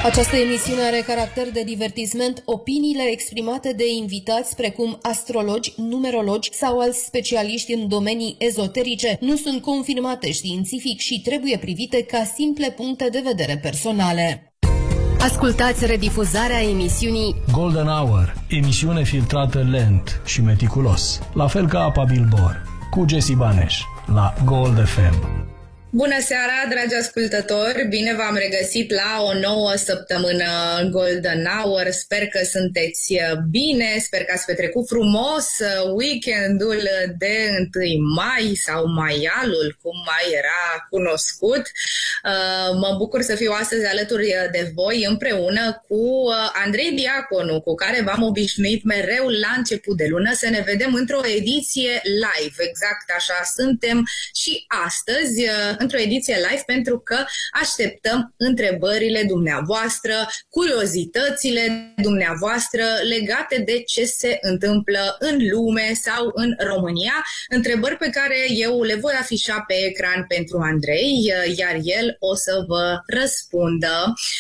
Această emisiune are caracter de divertisment. Opiniile exprimate de invitați, precum astrologi, numerologi sau alți specialiști în domenii ezoterice, nu sunt confirmate științific și trebuie privite ca simple puncte de vedere personale. Ascultați redifuzarea emisiunii Golden Hour, emisiune filtrată lent și meticulos, la fel ca apa Bilbor, cu Jesse Baneș, la Gold FM. Bună seara, dragi ascultători! Bine v-am regăsit la o nouă săptămână Golden Hour. Sper că sunteți bine, sper că ați petrecut frumos weekendul de 1 mai sau maialul, cum mai era cunoscut. Mă bucur să fiu astăzi alături de voi împreună cu Andrei Diaconu, cu care v-am obișnuit mereu la început de lună să ne vedem într-o ediție live. Exact așa suntem și astăzi, într-o ediție live, pentru că așteptăm întrebările dumneavoastră, curiozitățile dumneavoastră legate de ce se întâmplă în lume sau în România, întrebări pe care eu le voi afișa pe ecran pentru Andrei, iar el o să vă răspundă.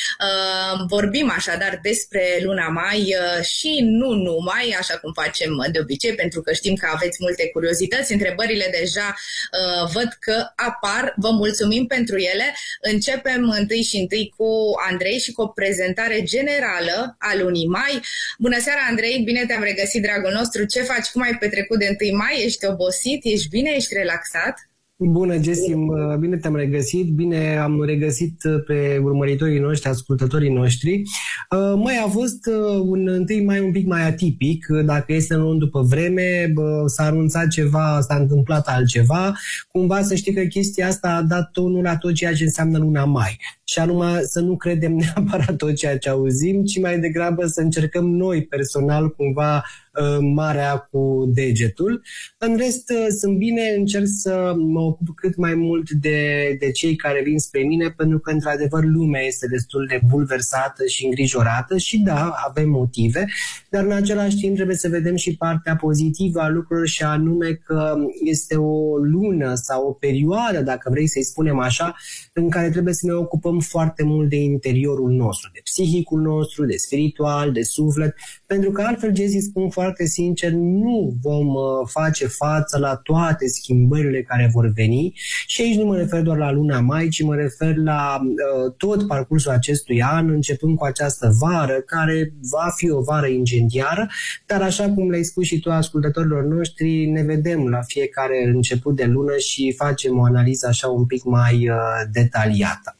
Vorbim așadar despre luna mai și nu numai, așa cum facem de obicei, pentru că știm că aveți multe curiozități, întrebările deja văd că apar. Vă mulțumim pentru ele. Începem întâi cu Andrei și cu o prezentare generală a lunii mai. Bună seara, Andrei, bine te-am regăsit, dragul nostru. Ce faci? Cum ai petrecut de 1 mai? Ești obosit? Ești bine? Ești relaxat? Bună, Jesse, bine te-am regăsit, bine am regăsit pe urmăritorii noștri, ascultătorii noștri. Mai a fost un 1 mai un pic mai atipic, dacă este în luăm după vreme, s-a anunțat ceva, s-a întâmplat altceva, cumva să știi că chestia asta a dat tonul la tot ceea ce înseamnă luna mai. Și anume să nu credem neapărat tot ceea ce auzim, ci mai degrabă să încercăm noi personal cumva marea cu degetul. În rest, sunt bine, încerc să mă ocup cât mai mult de cei care vin spre mine, pentru că, într-adevăr, lumea este destul de bulversată și îngrijorată și, da, avem motive, dar, în același timp, trebuie să vedem și partea pozitivă a lucrurilor, și anume că este o lună sau o perioadă, dacă vrei să-i spunem așa, în care trebuie să ne ocupăm foarte mult de interiorul nostru, de psihicul nostru, de spiritual, de suflet, pentru că altfel, Jesse, spun foarte sincer, nu vom face față la toate schimbările care vor veni, și aici nu mă refer doar la luna mai, ci mă refer la tot parcursul acestui an, începând cu această vară, care va fi o vară incendiară, dar așa cum le-ai spus și tu ascultătorilor noștri, ne vedem la fiecare început de lună și facem o analiză așa un pic mai detaliată.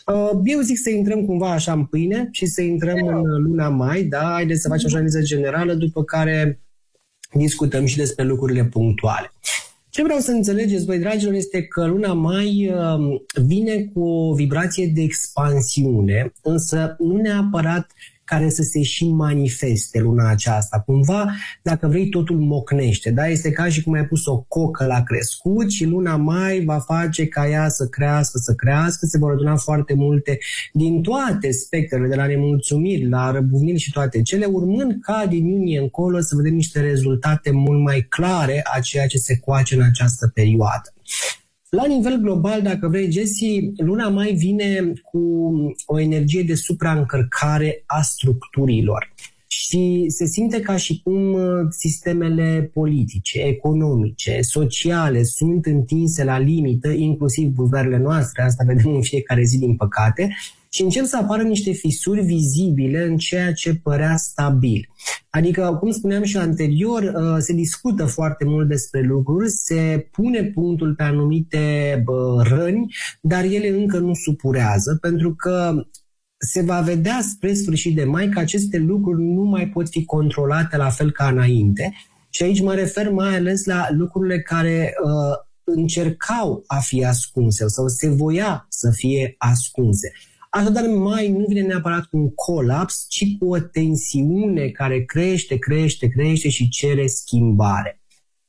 Eu zic să intrăm cumva așa în pâine și să intrăm în luna mai, da? Haideți să facem o analiză generală, după care discutăm și despre lucrurile punctuale. Ce vreau să înțelegeți, voi dragilor, este că luna mai vine cu o vibrație de expansiune, însă nu neapărat care să se și manifeste luna aceasta. Cumva, dacă vrei, totul mocnește. Da? Este ca și cum ai pus o cocă la crescut și luna mai va face ca ea să crească, se vor aduna foarte multe din toate spectrele, de la nemulțumiri, la răbuniri și toate cele, urmând ca din iunie încolo să vedem niște rezultate mult mai clare a ceea ce se coace în această perioadă. La nivel global, dacă vrei, Jesse, luna mai vine cu o energie de supraîncărcare a structurilor și se simte ca și cum sistemele politice, economice, sociale sunt întinse la limită, inclusiv guvernele noastre, asta vedem în fiecare zi, din păcate, și încep să apară niște fisuri vizibile în ceea ce părea stabil. Adică, cum spuneam și anterior, se discută foarte mult despre lucruri, se pune punctul pe anumite răni, dar ele încă nu supurează, pentru că se va vedea spre sfârșit de mai că aceste lucruri nu mai pot fi controlate la fel ca înainte. Și aici mă refer mai ales la lucrurile care încercau a fi ascunse sau se voia să fie ascunse. Așadar, mai nu vine neapărat cu un colaps, ci cu o tensiune care crește și cere schimbare.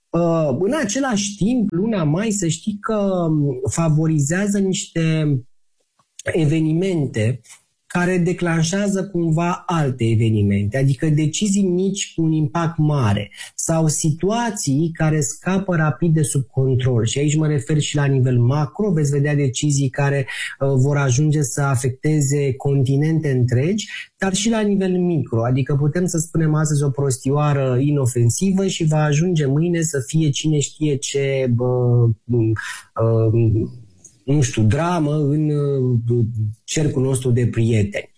În același timp, luna mai, să știi că favorizează niște evenimente care declanșează cumva alte evenimente, adică decizii mici cu un impact mare sau situații care scapă rapid de sub control. Și aici mă refer și la nivel macro, veți vedea decizii care vor ajunge să afecteze continente întregi, dar și la nivel micro, adică putem să spunem astăzi o prostioară inofensivă și va ajunge mâine să fie cine știe ce dramă în cercul nostru de prieteni.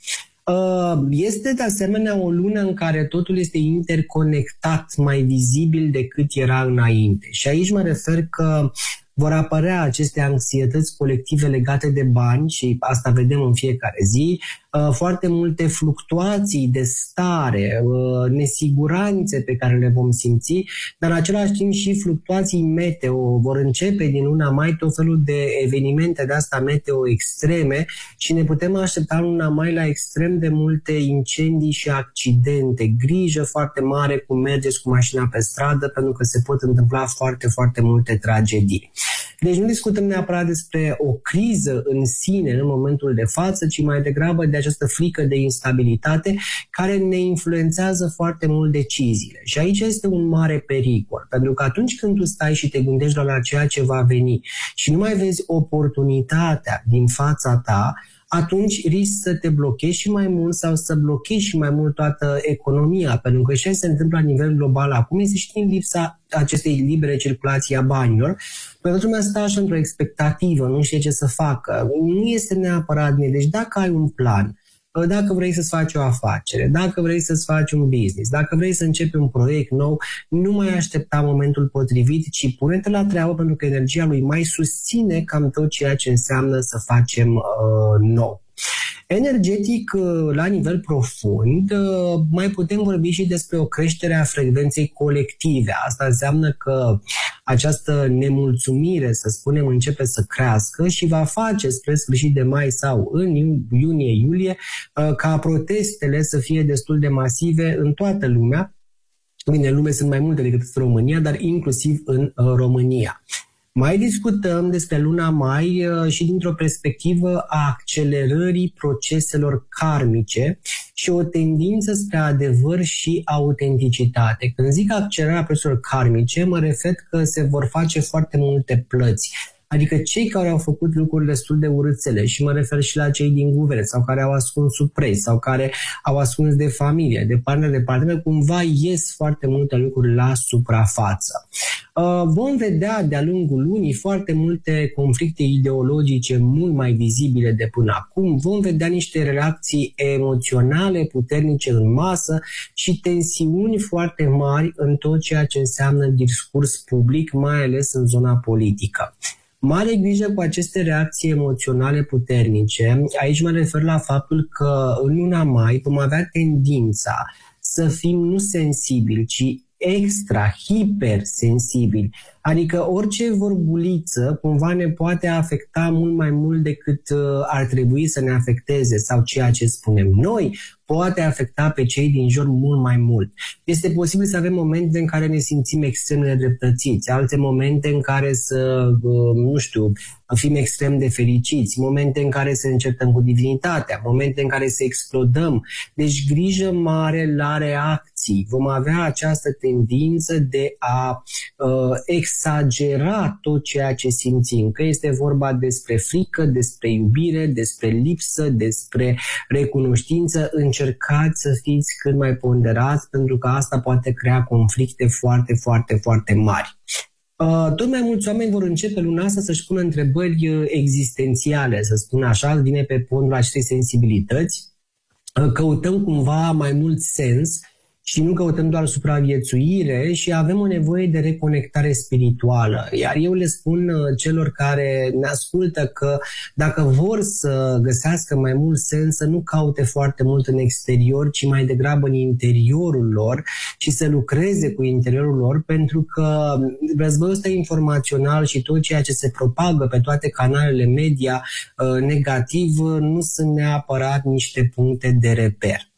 Este de asemenea o lună în care totul este interconectat, mai vizibil decât era înainte. Și aici mă refer că vor apărea aceste anxietăți colective legate de bani și asta vedem în fiecare zi, foarte multe fluctuații de stare, nesiguranțe pe care le vom simți, dar în același timp și fluctuații meteo. Vor începe din luna mai tot felul de evenimente de asta meteo extreme și ne putem aștepta în luna mai la extrem de multe incendii și accidente. Grijă foarte mare cum mergeți cu mașina pe stradă, pentru că se pot întâmpla foarte, foarte multe tragedii. Deci nu discutăm neapărat despre o criză în sine în momentul de față, ci mai degrabă de această frică de instabilitate care ne influențează foarte mult deciziile. Și aici este un mare pericol, pentru că atunci când tu stai și te gândești la ceea ce va veni și nu mai vezi oportunitatea din fața ta, atunci risci să te blochezi și mai mult sau să blochezi și mai mult toată economia, pentru că ce se întâmplă la nivel global acum este și din lipsa acestei libere circulații a banilor. Pentru lumea stă așa într-o expectativă, nu știe ce să facă, nu este neapărat bine. Deci dacă ai un plan, dacă vrei să-ți faci o afacere, dacă vrei să-ți faci un business, dacă vrei să începi un proiect nou, nu mai aștepta momentul potrivit, ci pune-te la treabă, pentru că energia lui mai susține cam tot ceea ce înseamnă să facem nou. Energetic, la nivel profund, mai putem vorbi și despre o creștere a frecvenței colective. Asta înseamnă că această nemulțumire, să spunem, începe să crească și va face spre sfârșit de mai sau în iunie-iulie ca protestele să fie destul de masive în toată lumea. Bine, în lume sunt mai multe decât în România, dar inclusiv în România. Mai discutăm despre luna mai și dintr-o perspectivă a accelerării proceselor karmice și o tendință spre adevăr și autenticitate. Când zic accelerarea proceselor karmice, mă refer că se vor face foarte multe plăți. Adică cei care au făcut lucruri destul de urâțele, și mă refer și la cei din guvern, sau care au ascuns sub preț, sau care au ascuns de familie, de partener, cumva ies foarte multe lucruri la suprafață. Vom vedea de-a lungul lunii foarte multe conflicte ideologice mult mai vizibile de până acum, vom vedea niște reacții emoționale puternice în masă și tensiuni foarte mari în tot ceea ce înseamnă discurs public, mai ales în zona politică. Mare grijă cu aceste reacții emoționale puternice. Aici mă refer la faptul că în luna mai vom avea tendința să fim nu sensibili, ci extra, hipersensibili. Adică orice vorbuliță cumva ne poate afecta mult mai mult decât ar trebui să ne afecteze, sau ceea ce spunem noi poate afecta pe cei din jur mult mai mult. Este posibil să avem momente în care ne simțim extrem de nedreptățiți, alte momente în care să, fim extrem de fericiți, momente în care să încercăm cu divinitatea, momente în care să explodăm. Deci grijă mare la reacții. Vom avea această tendință de a exagera tot ceea ce simțim, că este vorba despre frică, despre iubire, despre lipsă, despre recunoștință. Încercați să fiți cât mai ponderați, pentru că asta poate crea conflicte foarte, foarte, foarte mari. Tot mai mulți oameni vor începe luna asta să-și pună întrebări existențiale, să spun așa, vine pe pondul acestei sensibilități. Căutăm cumva mai mult sens și nu căutăm doar supraviețuire și avem o nevoie de reconectare spirituală. Iar eu le spun celor care ne ascultă că dacă vor să găsească mai mult sens, să nu caute foarte mult în exterior, ci mai degrabă în interiorul lor și să lucreze cu interiorul lor, pentru că războiul ăsta informațional și tot ceea ce se propagă pe toate canalele media negativ nu sunt neapărat niște puncte de reper.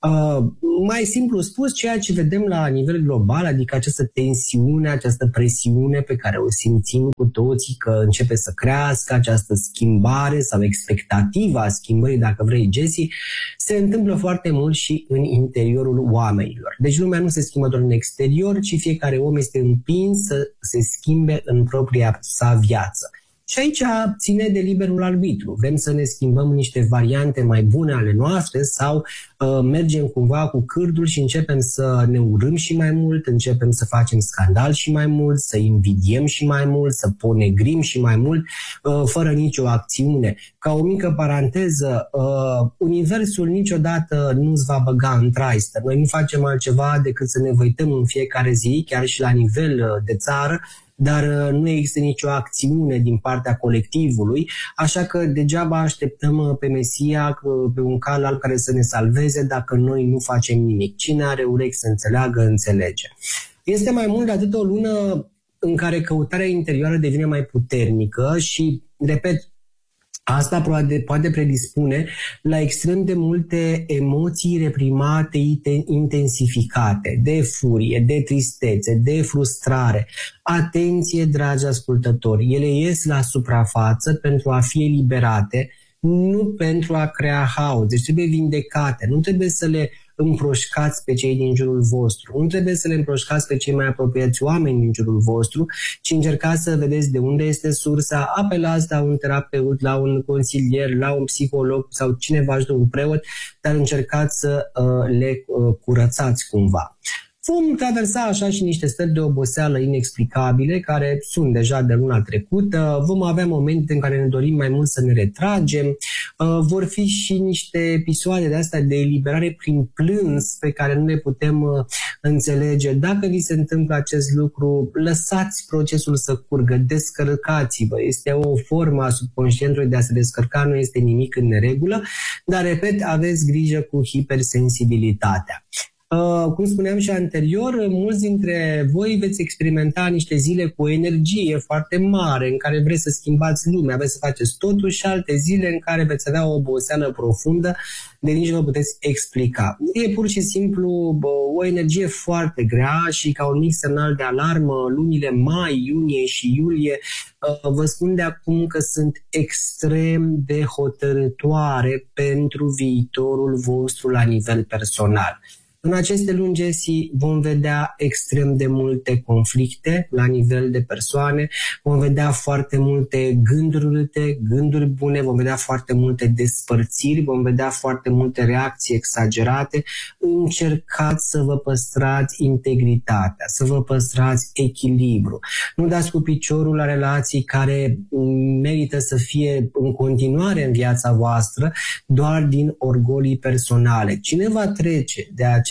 Mai simplu spus, ceea ce vedem la nivel global, adică această tensiune, această presiune pe care o simțim cu toții că începe să crească, această schimbare sau expectativa schimbării, dacă vrei, Jesse, se întâmplă foarte mult și în interiorul oamenilor. Deci lumea nu se schimbă doar în exterior, ci fiecare om este împins să se schimbe în propria sa viață. Și aici ține de liberul arbitru. Vrem să ne schimbăm niște variante mai bune ale noastre sau mergem cumva cu cârdul și începem să ne urâm și mai mult, începem să facem scandal și mai mult, să invidiem și mai mult, să ponegrim și mai mult, fără nicio acțiune. Ca o mică paranteză, universul niciodată nu îți va băga în traistă. Noi nu facem altceva decât să ne văităm în fiecare zi, chiar și la nivel de țară, dar nu există nicio acțiune din partea colectivului, așa că degeaba așteptăm pe Mesia, pe un cal alb care să ne salveze dacă noi nu facem nimic. Cine are urechi să înțeleagă, înțelege. Este mai mult de atât o lună în care căutarea interioară devine mai puternică și, repet, asta poate predispune la extrem de multe emoții reprimate, intensificate, de furie, de tristețe, de frustrare. Atenție, dragi ascultători, ele ies la suprafață pentru a fi eliberate, nu pentru a crea haos. Deci trebuie vindecate, nu trebuie să le împroșcați pe cei din jurul vostru. Nu trebuie să le împroșcați pe cei mai apropiați oameni din jurul vostru, ci încercați să vedeți de unde este sursa, apelați la un terapeut, la un consilier, la un psiholog sau cineva, un preot, dar încercați să le curățați cumva. Vom traversa așa și niște stări de oboseală inexplicabile, care sunt deja de luna trecută. Vom avea momente în care ne dorim mai mult să ne retragem. Vor fi și niște episoade de astea de eliberare prin plâns pe care nu le putem înțelege. Dacă vi se întâmplă acest lucru, lăsați procesul să curgă, descărcați-vă. Este o formă a subconștientului de a se descărca, nu este nimic în neregulă, dar, repet, aveți grijă cu hipersensibilitatea. Cum spuneam și anterior, mulți dintre voi veți experimenta niște zile cu o energie foarte mare în care vreți să schimbați lumea, vreți să faceți totul, și alte zile în care veți avea o oboseală profundă de nici nu vă puteți explica. E pur și simplu o energie foarte grea și ca un mic semnal de alarmă, lunile mai, iunie și iulie vă spun de acum că sunt extrem de hotărătoare pentru viitorul vostru la nivel personal. În aceste luni, Jesse, vom vedea extrem de multe conflicte la nivel de persoane, vom vedea foarte multe gânduri urâte, gânduri bune, vom vedea foarte multe despărțiri, vom vedea foarte multe reacții exagerate. Încercați să vă păstrați integritatea, să vă păstrați echilibru. Nu dați cu piciorul la relații care merită să fie în continuare în viața voastră doar din orgolii personale. Cine va trece de aceste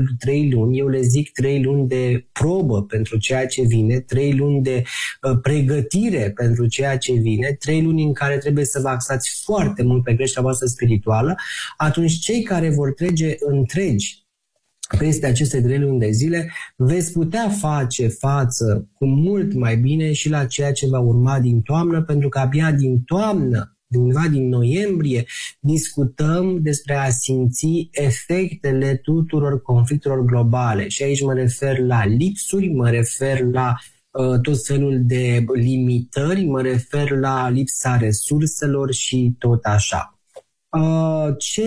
3 luni, eu le zic 3 luni de probă pentru ceea ce vine, 3 luni de pregătire pentru ceea ce vine, 3 luni în care trebuie să vă axați foarte mult pe creșterea voastră spirituală, atunci cei care vor trece întregi peste aceste 3 luni de zile, veți putea face față cu mult mai bine și la ceea ce va urma din toamnă, pentru că abia din toamnă, undeva din noiembrie, discutăm despre a simți efectele tuturor conflictelor globale. Și aici mă refer la lipsuri, mă refer la tot felul de limitări, mă refer la lipsa resurselor și tot așa. Ce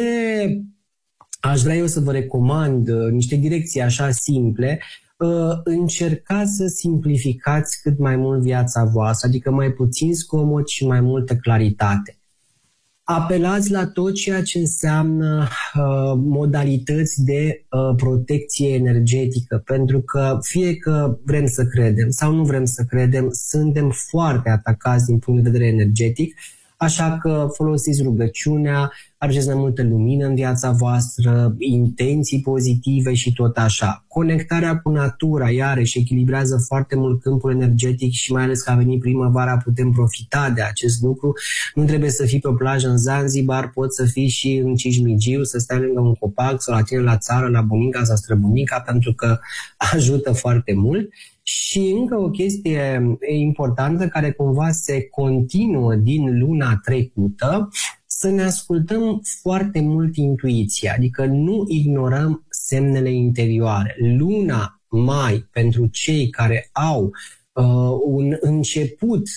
aș vrea eu să vă recomand, niște direcții așa simple, încercați să simplificați cât mai mult viața voastră, adică mai puțin zgomot și mai multă claritate. Apelați la tot ceea ce înseamnă modalități de protecție energetică, pentru că fie că vrem să credem sau nu vrem să credem, suntem foarte atacați din punct de vedere energetic, așa că folosiți rugăciunea, aduceți mai multă lumină în viața voastră, intenții pozitive și tot așa. Conectarea cu natura, iarăși, echilibrează foarte mult câmpul energetic și mai ales că a venit primăvara, putem profita de acest lucru. Nu trebuie să fii pe o plajă în Zanzibar, poți să fii și în Cismigiu, să stai lângă un copac sau la tine la țară, la bunica sau străbunica, pentru că ajută foarte mult. Și încă o chestie importantă care cumva se continuă din luna trecută să ne ascultăm foarte mult intuiția, adică nu ignorăm semnele interioare. Luna mai, pentru cei care au un început